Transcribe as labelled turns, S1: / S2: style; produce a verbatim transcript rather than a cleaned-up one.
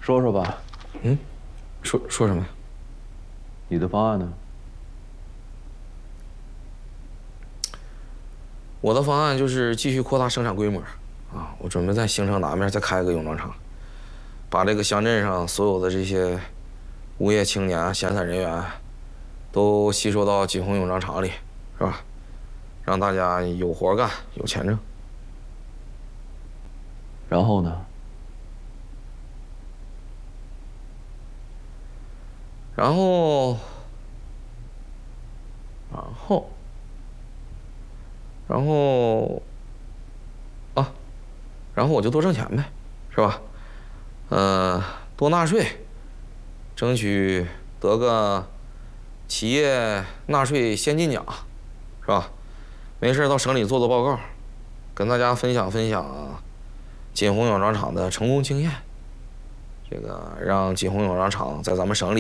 S1: 说说吧。
S2: 嗯，说说什么呀？
S1: 你的方案呢？
S2: 我的方案就是继续扩大生产规模，啊，我准备在兴城南面再开个泳装厂，把这个乡镇上所有的这些无业青年、闲散人员都吸收到锦宏泳装厂里，是吧？让大家有活干，有钱挣。
S1: 然后呢？
S2: 然后，然后，然后，啊，然后我就多挣钱呗，是吧？嗯、呃，多纳税，争取得个企业纳税先进奖，是吧？没事到省里做做报告，跟大家分享分享锦宏泳装厂的成功经验。这个让锦宏泳装厂在咱们省里